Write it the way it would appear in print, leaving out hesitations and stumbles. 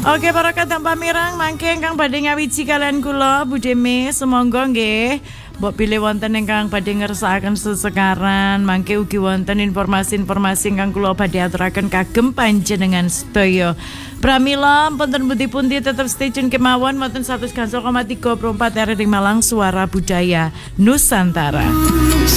Oke, para kadang pamirang mangke ingkang badhe ngawiji kalian kula Budeme semonggo nggih. Mbok pilih wonten ingkang badhe ngersakaken sesekaran, mangke ugi wonten informasi-informasi ingkang kula badhe aturaken kagem panjenengan sedaya. Pramila punten pundi-pundi tetep stay tune kemawon wonten 100,3 RRI Malang Suara Budaya Nusantara.